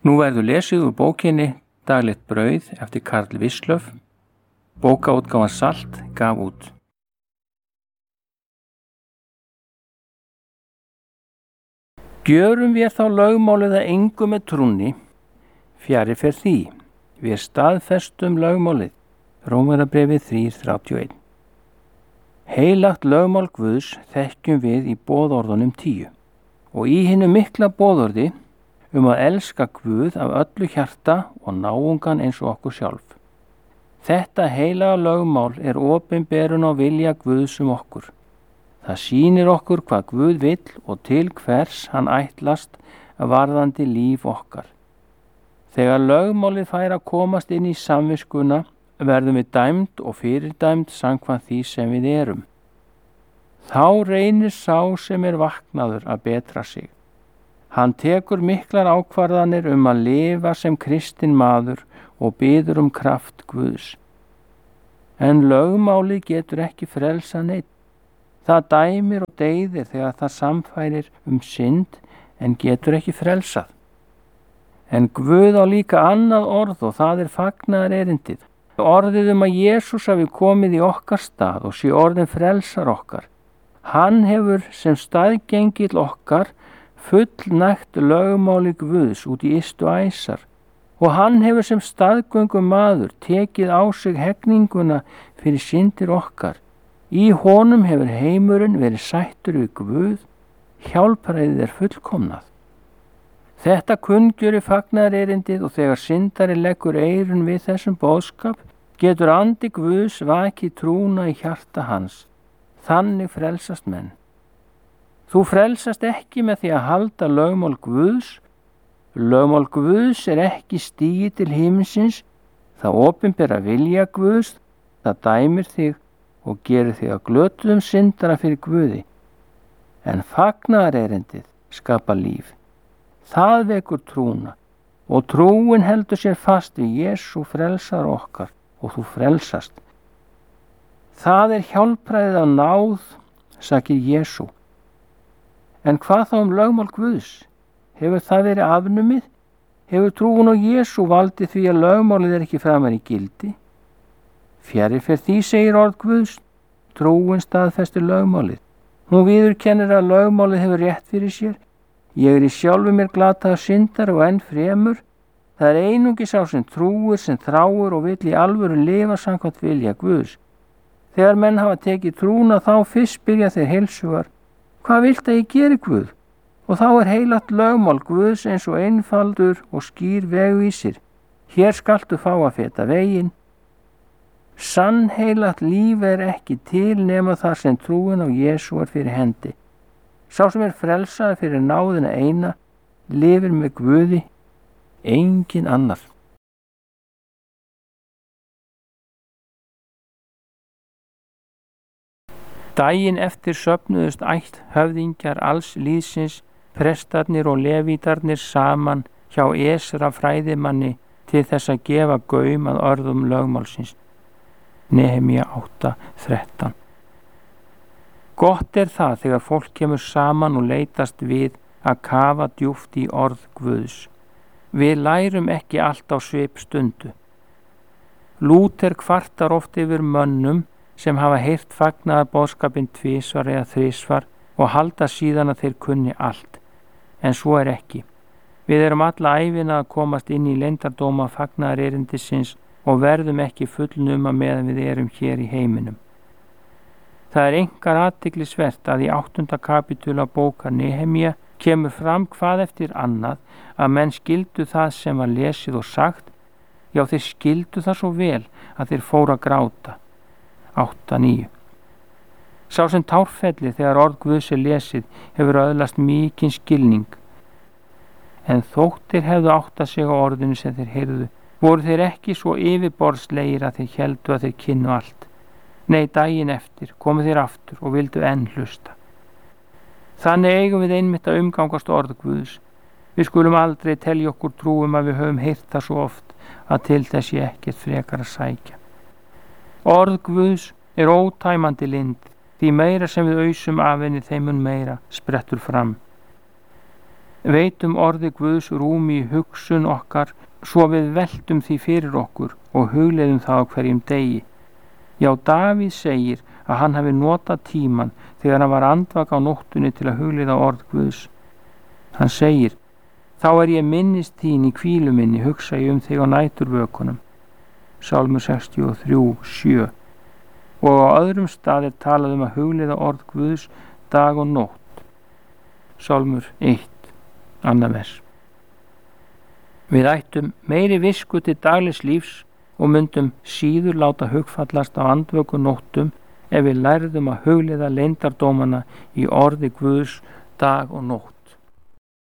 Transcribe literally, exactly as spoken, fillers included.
Nú verður lesið úr bókinni Daglegt brauð eftir Karl Wislöff. Bókaútgáfan Salt gaf út. Gjörum við þá lögmálið að engu með trúnni, fjarri fer því, við staðfestum lögmálið, Rómverjabréfið þrjú þrjátíu og eitt. Heilagt lögmál Guðs þekkjum við í boðorðunum tíu og í hinu mikla boðorði um að elska Guð af öllu hjarta og náungan eins og okkur sjálf. Þetta heilaga lögmál er opinberun á vilja Guðs um okkur. Það sýnir okkur hvað Guð vill og til hvers hann ætlast varðandi líf okkar. Þegar lögmálið fær að komast inn í samviskuna verðum við dæmd og fyrirdæmd samkvæmt því sem við erum. Þá reynir sá sem er vaknaður að betra sig. Hann tekur miklar ákvarðanir um að lifa sem kristinn maður og biður um kraft Guðs. En lögmálið getur ekki frelsað neitt. Það dæmir og deyðir þegar það samfærir um synd en getur ekki frelsað. En Guð á líka annað orð og það er fagnaðarerindið. Orðið um að Jesús hafi komið í okkar stað og sé orðin frelsar okkar. Hann hefur sem staðgengill okkar fullnægt lögmáli Guðs út í ystu æsar og hann hefur sem staðgöngum maður tekið á sig hegninguna fyrir syndir okkar. Í honum hefur heimurinn verið sættur við Guð, hjálparæðið er fullkomnað. Þetta kunngjöri fagnaðarerindið og þegar syndari leggur eyrun við þessum boðskap, getur andi Guðs vakið trúna í hjarta hans. Þannig frelsast menn. Þú frelsast ekki með því að halda lögmál Guðs. Lögmál Guðs er ekki stigið til himinsins, það opinbera vilja Guðs, það dæmir þig og gerir þig að glötuðum syndara fyrir Guði. En fagnaðarerindið skapar líf. Það vekur trúna og trúin heldur sér fast við Jesú frelsar okkar og þú frelsast. Það er hjálpræðið af náð, sakir Jesú. En hvað þá um lögmál Guðs? Hefur það verið afnumið? Hefur trúin á Jesú valdið því að lögmálið er ekki framar í gildi? Fjarri fer því, segir orð Guðs, trúin staðfestir lögmálið. Hún viðurkennir að lögmálið hefur rétt fyrir sér. Ég er í sjálfu mér glataður syndari og enn fremur. Það er einungis sá sem trúir, sem þráir og vill í alvöru lifa samkvæmt vilja Guðs. Þegar menn hafa tekið trúna þá fyrst byrja þeir heilsugar. Hvað vilt að ég geri Guð? Og þá er heilagt lögmál Guðs eins og einfaldur og skýr vegvísir. Hér skaltu fá að feta veginn. Sannheilagt líf er ekki til nema þar sem trúin á Jesú er fyrir hendi. Sá sem er frelsaður fyrir náðina eina, lifir með Guði, engin annar. Daginn eftir söfnuðust ætt höfðingjar alls lýðsins, prestarnir og levítarnir saman hjá Esra fræðimanni til þess að gefa gaum að orðum lögmálsins. Nehemía átta þrettán. Gott er það þegar fólk kemur saman og leitast við að kafa djúpt í orð Guðs. Við lærum ekki allt á svipstundu. Lúther kvartar oft yfir mönnum sem hafa heyrt fagnaðarboðskapinn tvisvar eða þrisvar og halda síðan að þeir kunni allt. En svo er ekki. Við erum alla ævina að komast inn í leyndardóma fagnaðarerindisins og verðum ekki fullnuma meðan við erum hér í heiminum. Það er einkar athyglisvert að í áttunda kapítula bókar Nehemía kemur fram hvað eftir annað að menn skildu það sem var lesið og sagt, já þeir skildu það svo vel að þeir fóru að gráta. átta níu. Sá sem tárfelli þegar orð Guðs er lesið hefur öðlast mikinn skilning. En þóttir hefðu áttað sig á orðinu sem þeir heyrðu, voru þeir ekki svo yfirborðslegir að þeir héldu að þeir kynnu allt. Nei, daginn eftir komu þeir aftur og vildu enn hlusta. Þannig eigum við einmitt að umgangast orð Guðs. Við skulum aldrei telja okkur trúum að við höfum heyrt það svo oft að til þess ég ekkert frekar að sækja. Orð Guðs er ótæmandi lind, því meira sem við ausum af henni þeim mun meira sprettur fram. Veitum orði Guðs rúmi í hugsun okkar, svo við veltum því fyrir okkur og hugleiðum það á hverjum degi. Já, Davíð segir að hann hafi notað tíman þegar hann var andvaka á nóttunni til að hugleiða orð Guðs. Hann segir: þá er ég minnist þín í hvílu minni, hugsa ég um þig á næturvökunum. Sálmur sextíu og þrjú, sjö. Og á öðrum stað er talað um að hugleiða orð Guðs dag og nótt. Sálmur eitt, annað vers. Við ættum meiri visku til daglegs lífs og myndum síður láta hugfallast á andvöku nóttum ef við lærðum að hugleiða leyndardómana í orði Guðs dag og nótt.